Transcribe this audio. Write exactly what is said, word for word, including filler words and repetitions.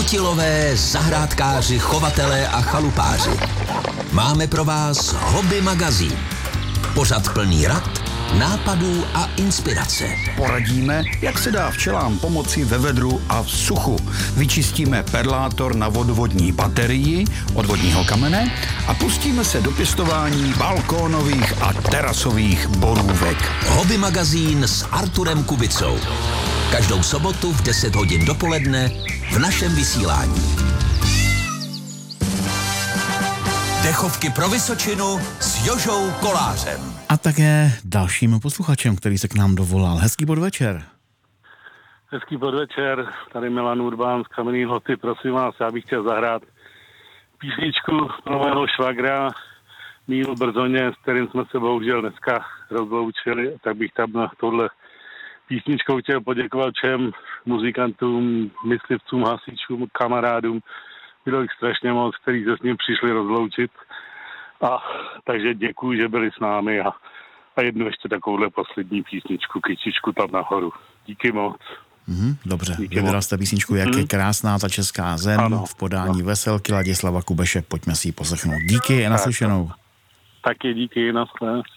Kutilové, zahrádkáři, chovatelé a chalupáři. Máme pro vás Hobby magazín. Pořad plný rad, nápadů a inspirace. Poradíme, jak se dá včelám pomoci ve vedru a v suchu. Vyčistíme perlátor na vodovodní baterii od vodního kamene a pustíme se do pěstování balkónových a terasových borůvek. Hobby magazín s Arturem Kubicou. Každou sobotu v deset hodin dopoledne v našem vysílání. Dechovky pro Vysočinu s Jožou Kolářem. A také dalším posluchačem, který se k nám dovolal. Hezký podvečer. Hezký podvečer, tady Milan Urbán z Kamenný Lhoty. Prosím vás, já bych chtěl zahrát písničku pro mého švagra Mílu Brzoně, s kterým jsme se bohužel dneska rozloučili, tak bych tam na tohle písničkou chtěl poděkovat všem muzikantům, myslivcům, hasičům, kamarádům. Bylo jich strašně moc, kteří se s ním přišli rozloučit. A takže děkuji, že byli s námi a, a jednu ještě takovouhle poslední písničku, kyčičku tam nahoru. Díky moc. Mm, dobře, vybral jste písničku, jak mm. je krásná ta česká zem, ano, v podání no. Veselky Ladislava Kubeše. Pojďme si ji poslechnout. Díky a naslyšenou. Taky díky, naschle.